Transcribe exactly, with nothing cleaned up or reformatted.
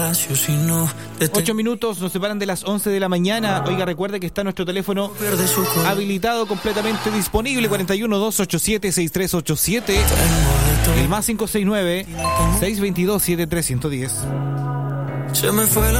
Ocho minutos nos separan de las once de la mañana. Oiga, recuerde que está nuestro teléfono habilitado, completamente disponible, cuarenta y uno, doscientos ochenta y siete, sesenta y tres ochenta y siete, el más cinco seis nueve, seiscientos veintidós, setenta y tres ciento diez. Se me fue la